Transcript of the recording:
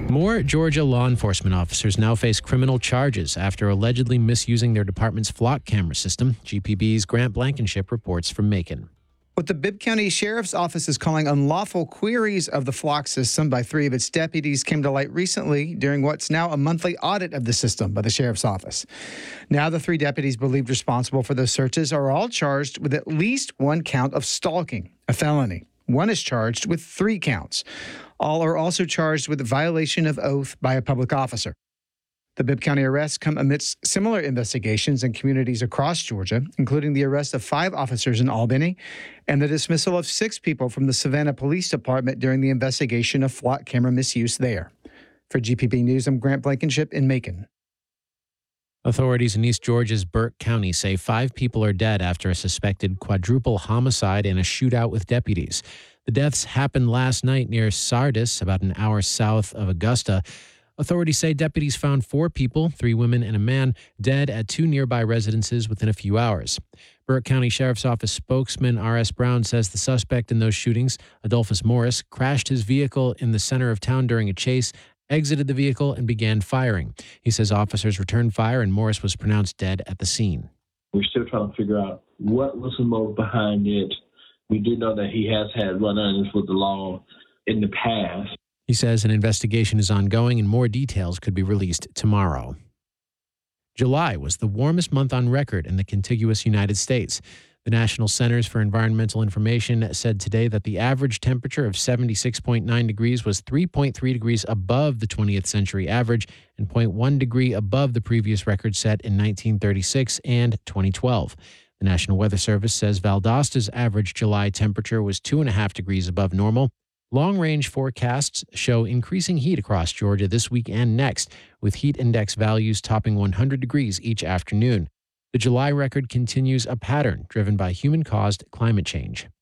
More Georgia law enforcement officers now face criminal charges after allegedly misusing their department's flock camera system. GPB's Grant Blankenship reports from Macon. What the Bibb County Sheriff's Office is calling unlawful queries of the flock system by 3 of its deputies came to light recently during what's now a monthly audit of the system by the Sheriff's Office. Now the 3 deputies believed responsible for those searches are all charged with at least 1 count of stalking, a felony. 1 is charged with 3 counts. All are also charged with violation of oath by a public officer. The Bibb County arrests come amidst similar investigations in communities across Georgia, including the arrest of 5 officers in Albany and the dismissal of 6 people from the Savannah Police Department during the investigation of flock camera misuse there. For GPB News, I'm Grant Blankenship in Macon. Authorities in East Georgia's Burke County say 5 people are dead after a suspected quadruple homicide and a shootout with deputies. The deaths happened last night near Sardis, about an hour south of Augusta. Authorities say deputies found 4 people, 3 women and a man, dead at 2 nearby residences within a few hours. Burke County Sheriff's Office spokesman R.S. Brown says the suspect in those shootings, Adolphus Morris, crashed his vehicle in the center of town during a chase, exited the vehicle, and began firing. He says officers returned fire and Morris was pronounced dead at the scene. We're still trying to figure out what was the motive behind it. We do know that he has had run-ins with the law in the past. He says an investigation is ongoing and more details could be released tomorrow. July was the warmest month on record in the contiguous United States. The National Centers for Environmental Information said today that the average temperature of 76.9 degrees was 3.3 degrees above the 20th century average and 0.1 degree above the previous record set in 1936 and 2012. The National Weather Service says Valdosta's average July temperature was 2.5 degrees above normal. Long-range forecasts show increasing heat across Georgia this week and next, with heat index values topping 100 degrees each afternoon. The July record continues a pattern driven by human-caused climate change.